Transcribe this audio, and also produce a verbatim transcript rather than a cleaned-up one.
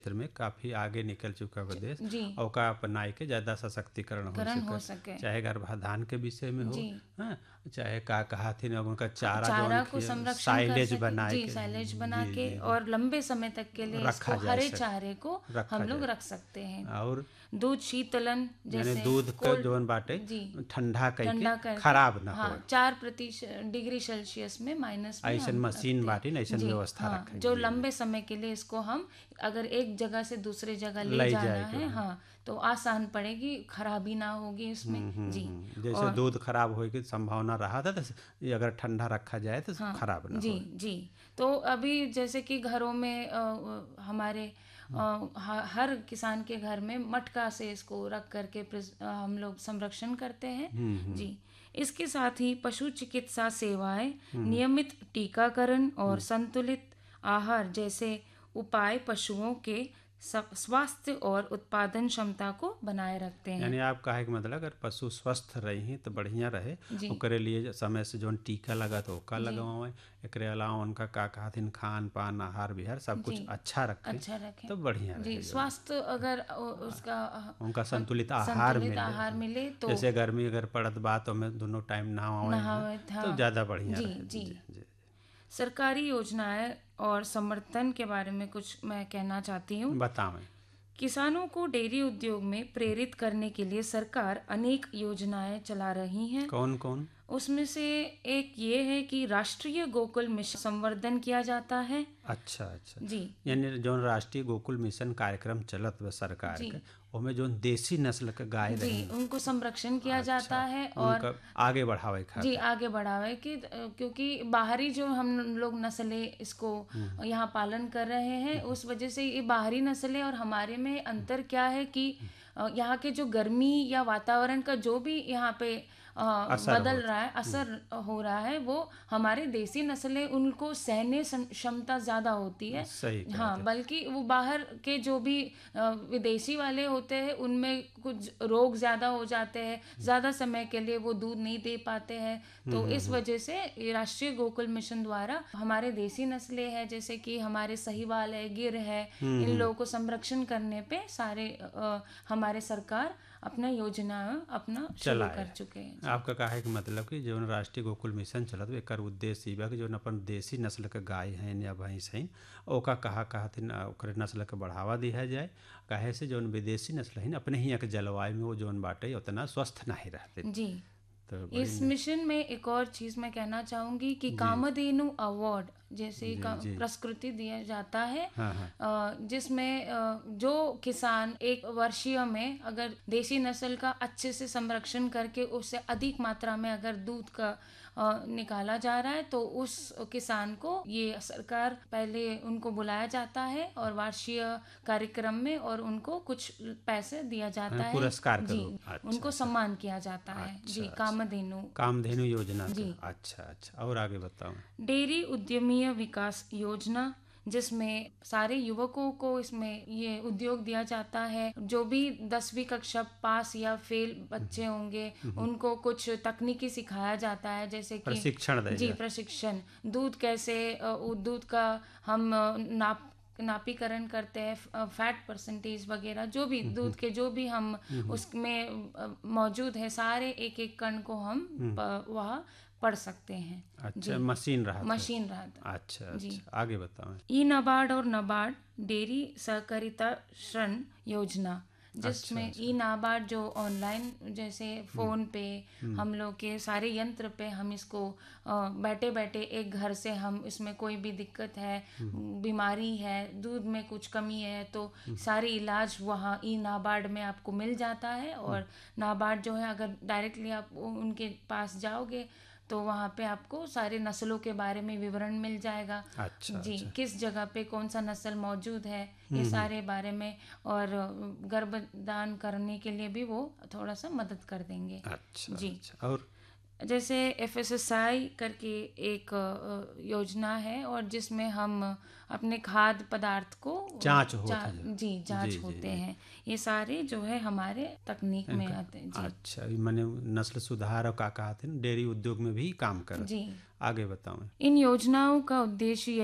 में काफी आगे निकल चुका है देश जी और का अपनाई के ज्यादा सशक्तिकरण हो करण हो सके, सके चाहे गर्भाधान के विषय में हो, जी हाँ, चाहे का कहा थी ना उनका चारा चारा जो को संरक्षण कर साइलेज सके बनाए जी के साइलेज बना जी के जी और लंबे समय तक के लिए रखा इसको जा हरे सके, चारे को रखा हम लोग जाए रख सकते हैं। और दूध शीतलन यानी जैसे दूध का कोल्ड जोन बाटे जी ठंडा करके ठंडा करके खराब ना हो, हाँ चार प्रतिशत डिग्री सेल्सियस में माइनस में ऐसन हम मशीन रखते बाटी ना हैं ऐसन जी व्यवस्था हाँ रखे जो जी लंबे समय के लिए इसको हम अगर एक जगह से दूसरे जगह ले ले जाना जाए के है हाँ। हाँ तो आसान पड़ेगी, खराबी ना होगी इसमें हम्म, हम्म, जी। हम्म। जैसे और दूध खराब होने की संभावना रहा था तो ये अगर ठंडा रखा जाए तो हाँ खराब ना जी हो। जी। तो अभी जैसे कि घरों में अ, अ, हमारे अ, ह- हर किसान के घर में मटका से इसको रख करके प्रिस- अ, हम लोग संरक्षण करते हैं हम्म, हम्म, जी। इसके साथ ही पशु चिकित्सा सेवाएं, हम्म, नियमित टीकाकरण और हम्म। संतुलित आहार जैसे उपाय पशुओं के स- स्वास्थ्य और उत्पादन क्षमता को बनाए रखते हैं यानी आप कहे कि मतलब अगर पशु स्वस्थ रही तो बढ़िया रहे, जी ओकरे लिए जो समय से जोन टीका लगा तो ओका जी लगवाएं, एकरे अलावा उनका का कहथिन खान पान आहार विहार सब कुछ जी अच्छा रखें अच्छा रखें तो बढ़िया जी। रहे जोन स्वास्थ्य अगर अ, उसका अ, उनका हम संतुलित आहार संतुलित मिले, आहार मिले तो जैसे गर्मी अगर पड़त बा तो में दोनों टाइम नहावे हैं नहावे था तो ज़्यादा बढ़िया जी रहे जी। जी जी। सरकारी योजनाएं और समर्थन के बारे में कुछ मैं कहना चाहती हूँ। बतावें। किसानों को डेयरी उद्योग में प्रेरित करने के लिए सरकार अनेक योजनाएं चला रही हैं। कौन कौन? उसमें से एक ये है कि राष्ट्रीय गोकुल मिशन संवर्धन किया जाता है अच्छा अच्छा। जी यानी जौन राष्ट्रीय गोकुल मिशन कार्यक्रम चलत बा सरकार जी के, ओमे जौन देसी नस्ल के गाय जी रही उनको संरक्षण किया अच्छा जाता है और उनका आगे बढ़ावे जी खातिर आगे बढ़ावे कि क्योंकि बाहरी जो हम लोग नस्लें इसको यहाँ पालन कर रहे हैं उस वजह से ये बाहरी नस्लें और हमारे में अंतर क्या है कि अ, यहाँ के जो गर्मी या वातावरण का जो भी यहाँ पे अ, असर बदल होता रहा है असर हो रहा है वो हमारे देसी नस्लें उनको सहने सम- क्षमता ज़्यादा होती है। सही कहा हाँ था। बल्कि वो बाहर के जो भी अ, विदेशी वाले होते हैं उनमें कुछ रोग ज़्यादा हो जाते हैं, ज़्यादा समय के लिए वो दूध नहीं दे पाते हैं। तो इस वजह से ये राष्ट्रीय गोकुल मिशन द्वारा हमारे देसी नस्लें हैं जैसे कि हमारे सहीवाल है, गिर है, इन लोगों को संरक्षण करने पे सारे अ, हमारे सरकार अपना योजना अपना शुरू चलाए कर चुके हैं जी। आपका कहे कि मतलब कि जौन राष्ट्रीय गोकुल मिशन चलत बा, एकर उद्देश्य ई बा कि जौन अपन देसी नस्ल के गाय हैं या भैंस हैं ओका कहा कहथिन ओकरे नस्ल के बढ़ावा दिया जाए, काहे से जौन विदेशी नस्ल है अपने ही के जलवायु में वो जौन बाटे उतना स्वस्थ नहीं रहते। जी तो बड़ी इस न- मिशन में एक और चीज मैं कहना चाहूंगी कि जी कामधेनु अवार्ड जैसे जी का जी प्रस्कृति दिया जाता है हाँ हाँ अ, जिसमें अ, जो किसान एक वर्षीय में अगर देसी नस्ल का अच्छे से संरक्षण करके उससे अधिक मात्रा में अगर दूध का अ, निकाला जा रहा है तो उस किसान को ये सरकार पहले उनको बुलाया जाता है और वार्षिक कार्यक्रम में और उनको कुछ पैसे दिया जाता है पुरस्कार के जी रूप अच्छा उनको अच्छा सम्मान किया जाता है अच्छा जी। अच्छा कामधेनु कामधेनु योजना जी। का अच्छा अच्छा और आगे बताओ। डेयरी उद्यमीय विकास योजना जिसमें सारे युवकों को इसमें ये उद्योग दिया जाता है, जो भी दसवीं कक्षा पास या फेल बच्चे होंगे उनको कुछ तकनीकी सिखाया जाता है जैसे कि प्रशिक्षण दे जी जा प्रशिक्षण दूध कैसे अ, उ- दूध का हम अ, नाप नापीकरण करते हैं, फैट परसेंटेज वगैरह जो भी दूध के जो भी हम उसमें अ, मौजूद है सारे एक एक कण को हम प- वहाँ पढ़ सकते हैं अच्छा जी। मशीन रहा था मशीन रहा था अच्छा जी। अच्छा आगे बताओ। ई नाबार्ड और नाबार्ड डेयरी सहकारिता ऋण योजना अच्छा जिसमें अच्छा ई नाबार्ड जो ऑनलाइन जैसे फोन पे हम लोग के सारे यंत्र पे हम इसको अ, बैठे बैठे एक घर से हम इसमें कोई भी दिक्कत है, बीमारी है, दूध में कुछ कमी है तो सारे इलाज वहाँ ई नाबार्ड में आपको मिल जाता है। और नाबार्ड जो है अगर डायरेक्टली आप उनके पास जाओगे तो वहाँ पे आपको सारे नस्लों के बारे में विवरण मिल जाएगा अच्छा जी, अच्छा किस जगह पे कौन सा नस्ल मौजूद है ये सारे बारे में। और गर्भदान करने के लिए भी वो थोड़ा सा मदद कर देंगे अच्छा जी। अच्छा और जैसे एफ एस एस आई करके एक अ, योजना है और जिसमें हम अपने खाद्य पदार्थ को जांच होता जा, है जी जांच जी जी होते जी हैं। ये सारे जो है हमारे तकनीक में इनका आते हैं जी अच्छा ई माने नस्ल सुधार और का कहते हैं डेयरी उद्योग में भी काम करत। जी। आगे बताओ। इन योजनाओं का उद्देश्य